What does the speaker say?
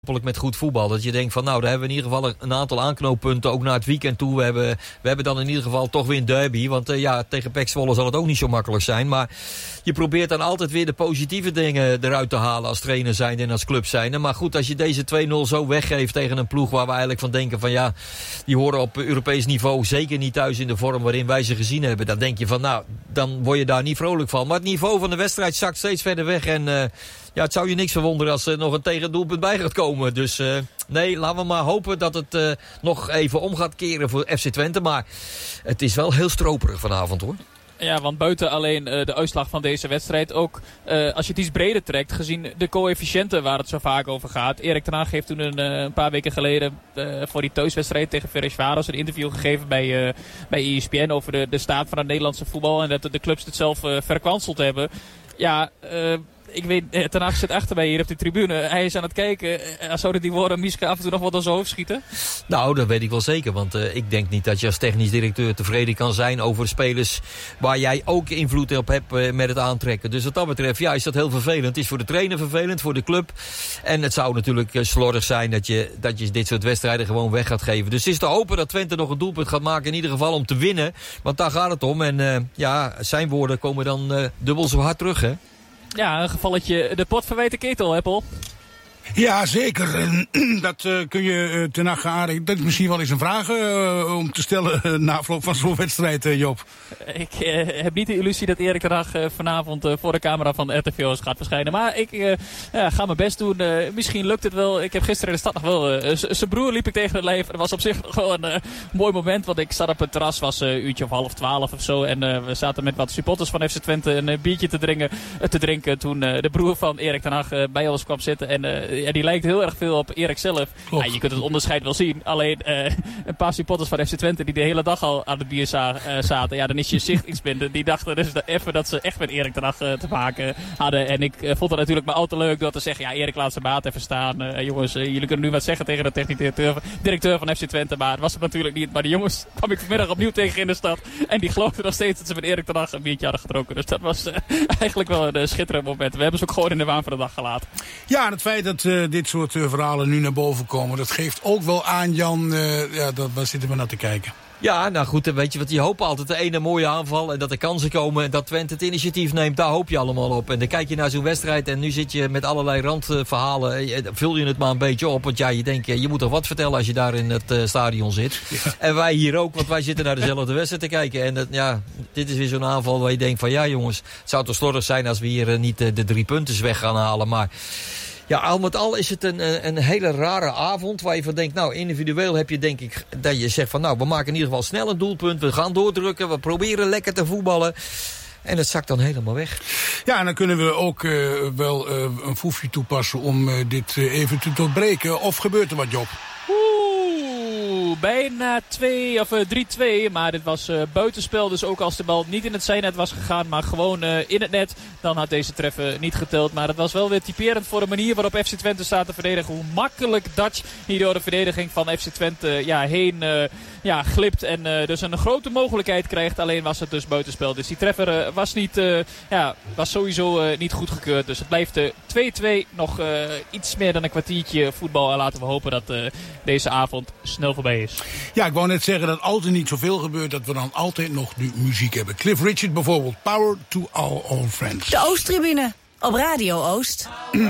Met goed voetbal. Dat je denkt van nou, daar hebben we in ieder geval een aantal aanknooppunten. Ook naar het weekend toe. We hebben dan in ieder geval toch weer een derby. Want tegen PEC Zwolle zal het ook niet zo makkelijk zijn. Maar je probeert dan altijd weer de positieve dingen eruit te halen als trainer zijn en als club zijn. Maar goed, als je deze 2-0 zo weggeeft tegen een ploeg waar we eigenlijk van denken van ja, die horen op Europees niveau zeker niet thuis in de vorm waarin wij ze gezien hebben. Dan denk je van nou, dan word je daar niet vrolijk van. Maar het niveau van de wedstrijd zakt steeds verder weg en het zou je niks verwonderen als er nog een tegendoelpunt bij gaat komen. Dus nee, laten we maar hopen dat het nog even om gaat keren voor FC Twente. Maar het is wel heel stroperig vanavond hoor. Ja, want buiten alleen de uitslag van deze wedstrijd, ook als je het iets breder trekt, gezien de coëfficiënten waar het zo vaak over gaat. Erik ten Hag heeft toen een paar weken geleden voor die thuiswedstrijd tegen Ferencváros een interview gegeven bij ESPN over de staat van het Nederlandse voetbal en dat de clubs het zelf verkwanseld hebben. Ja, ik weet, Ten Hag zit achter mij hier op de tribune. Hij is aan het kijken. Zouden die woorden Mieske af en toe nog wat aan zijn hoofd schieten? Nou, dat weet ik wel zeker. Want ik denk niet dat je als technisch directeur tevreden kan zijn over spelers waar jij ook invloed op hebt met het aantrekken. Dus wat dat betreft, ja, is dat heel vervelend. Het is voor de trainer vervelend, voor de club. En het zou natuurlijk slordig zijn dat je dit soort wedstrijden gewoon weg gaat geven. Dus het is te hopen dat Twente nog een doelpunt gaat maken. In ieder geval om te winnen. Want daar gaat het om. En zijn woorden komen dan dubbel zo hard terug, hè? Ja, een gevalletje de pot verwijt de ketel, hè Paul? Ja, zeker. Dat kun je ten Hag aanrekenen. Dat is misschien wel eens een vraag om te stellen na afloop van zo'n wedstrijd, Joop. Ik heb niet de illusie dat Erik ten Hag vanavond voor de camera van RTV gaat verschijnen. Maar ik ga mijn best doen. Misschien lukt het wel. Ik heb gisteren in de stad nog wel... zijn broer liep ik tegen het lijf. Dat was op zich gewoon een mooi moment. Want ik zat op het terras, was een uurtje of 11:30 of zo. En we zaten met wat supporters van FC Twente een biertje te drinken. Toen de broer van Erik ten Hag bij ons kwam zitten. En die lijkt heel erg veel op Erik zelf. Ja, je kunt het onderscheid wel zien. Alleen een paar supporters van FC Twente die de hele dag al aan het bier zaten. Ja, dan is je zicht iets minder. Die dachten dus even dat ze echt met Erik ten Hag te maken hadden. En ik vond het natuurlijk maar al te leuk door te zeggen... Ja, Erik laat zijn baat even staan. Jongens, jullie kunnen nu wat zeggen tegen de technisch directeur van FC Twente. Maar het was het natuurlijk niet. Maar die jongens kwam ik vanmiddag opnieuw tegen in de stad. En die geloofden nog steeds dat ze met Erik ten Hag een biertje hadden gedronken. Dus dat was eigenlijk wel een schitterend moment. We hebben ze ook gewoon in de waan van de dag gelaten. Ja, en het feit dat dit soort verhalen nu naar boven komen, dat geeft ook wel aan, Jan, waar zitten we naar te kijken? Ja, nou goed, weet je wat, je hoopt altijd de ene mooie aanval en dat er kansen komen en dat Twente het initiatief neemt, daar hoop je allemaal op. En dan kijk je naar zo'n wedstrijd en nu zit je met allerlei randverhalen, vul je het maar een beetje op, want ja, je denkt, je moet toch wat vertellen als je daar in het stadion zit. Ja. En wij hier ook, want wij zitten naar dezelfde wedstrijd te kijken en dit is weer zo'n aanval waar je denkt van ja jongens, het zou toch slordig zijn als we hier niet de 3 punten weg gaan halen, maar... Ja, al met al is het een hele rare avond waar je van denkt... Nou, individueel heb je denk ik dat je zegt van... Nou, we maken in ieder geval snel een doelpunt. We gaan doordrukken, we proberen lekker te voetballen. En het zakt dan helemaal weg. Ja, en dan kunnen we ook wel een foefje toepassen om dit even te doorbreken. Of gebeurt er wat, Job? Bijna 3-2, maar dit was buitenspel. Dus ook als de bal niet in het zijnet was gegaan, maar gewoon in het net, dan had deze treffer niet geteld. Maar het was wel weer typerend voor de manier waarop FC Twente staat te verdedigen. Hoe makkelijk Dutch hier door de verdediging van FC Twente heen glipt en dus een grote mogelijkheid krijgt. Alleen was het dus buitenspel. Dus die treffer was sowieso niet goedgekeurd. Dus het blijft 2-2, nog iets meer dan een kwartiertje voetbal. En laten we hopen dat deze avond snel voorbij is. Ja, ik wou net zeggen dat als er niet zoveel gebeurt, dat we dan altijd nog nu muziek hebben. Cliff Richard bijvoorbeeld, Power to All Old Friends. De Oosttribune op Radio Oost.